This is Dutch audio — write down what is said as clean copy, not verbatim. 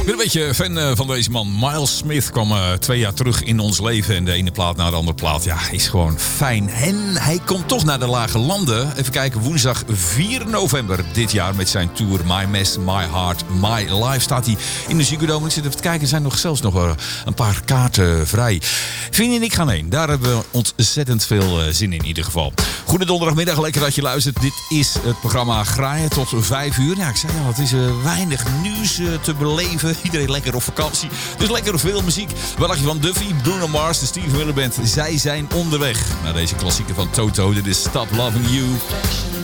Ik ben een beetje fan van deze man. Miles Smith kwam 2 jaar terug in ons leven. En de ene plaat naar de andere plaat, ja, is gewoon fijn. En hij komt toch naar de Lage Landen. Even kijken, woensdag 4 november dit jaar met zijn tour My Mess, My Heart, My Life staat hij in de Ziggo Dome. Ik zit even te kijken, er zijn zelfs nog een paar kaarten vrij. Vrienden en ik gaan heen. Daar hebben we ontzettend veel zin in ieder geval. Goede donderdagmiddag, lekker dat je luistert. Dit is het programma Graaien tot 5 uur. Ja, ik zei al, het is weinig nieuws te beleven. Iedereen lekker op vakantie. Dus lekker veel muziek. Wat dacht je van Duffy, Bruno Mars, de Steve Miller Band? Zij zijn onderweg naar deze klassieker van Toto. Dit is Stop Loving You.